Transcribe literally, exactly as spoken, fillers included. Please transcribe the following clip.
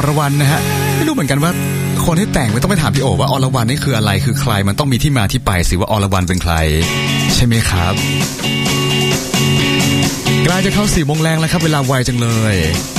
รวรรณนะฮะไม่รู้เหมือนกันว่าคนที่แต่งไม่ต้องไปถามพี่โอว่าอรวรรณนี่คืออะไรคือใครมันต้องมีที่มาที่ไปสิว่าอรวรรณเป็นใครใช่ไหมครับใกล้จะเข้าสี่โมงแรงแล้วครับเวลาไวจังเลย